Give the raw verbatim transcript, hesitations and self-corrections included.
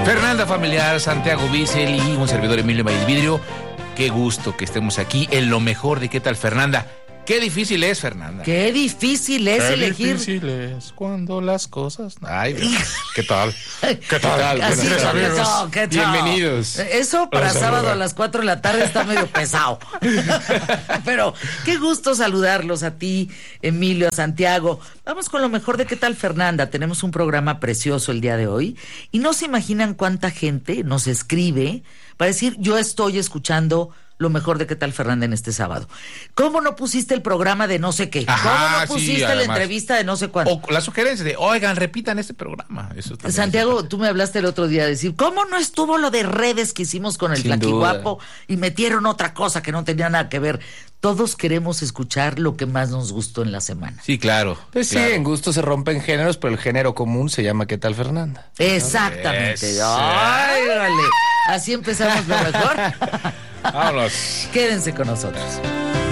Fernanda Familiar, Santiago Bissell y un servidor Emilio Maíz Vidrio. Qué gusto que estemos aquí en lo mejor de ¿Qué tal, Fernanda? Qué difícil es, Fernanda. Qué difícil es Qué elegir. Qué difícil es cuando las cosas... Ay, Dios. ¿Qué tal? ¿Qué tal? Así, Buenos ¿qué amigos. tal? ¿Qué tal? Bienvenidos. Eso para Los sábado saluda. a las cuatro de la tarde está medio pesado. Pero qué gusto saludarlos a ti, Emilio, a Santiago. Vamos con lo mejor de ¿Qué tal, Fernanda? Tenemos un programa precioso el día de hoy y no se imaginan cuánta gente nos escribe para decir, yo estoy escuchando lo mejor de ¿Qué tal, Fernanda? En este sábado. ¿Cómo no pusiste el programa de no sé qué? Ajá, ¿Cómo no sí, pusiste la además. entrevista de no sé cuánto? O la sugerencia de, oigan, repitan este programa. Eso también Santiago, es... tú me hablaste el otro día de decir, ¿cómo no estuvo lo de redes que hicimos con el Sin Flaquiguapo y metieron otra cosa que no tenía nada que ver? Todos queremos escuchar lo que más nos gustó en la semana. Sí, claro. Pues claro. sí, en gusto se rompen géneros, pero el género común se llama ¿Qué tal, Fernanda? Exactamente. Eso. Ay, vale. Así empezamos lo mejor. Vámonos. Quédense con nosotros.